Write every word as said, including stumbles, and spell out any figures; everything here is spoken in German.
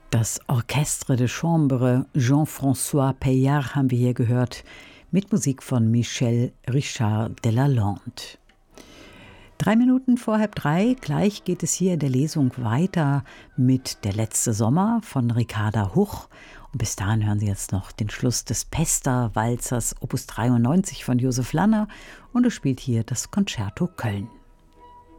Das Orchestre de Chambre Jean-François Paillard haben wir hier gehört, mit Musik von Michel Richard de Lalande. Drei Minuten vor halb drei, gleich geht es hier in der Lesung weiter mit Der letzte Sommer von Ricarda Huch. Und bis dahin hören Sie jetzt noch den Schluss des Pester-Walzers Opus dreiundneunzig von Josef Lanner und es spielt hier das Concerto Köln.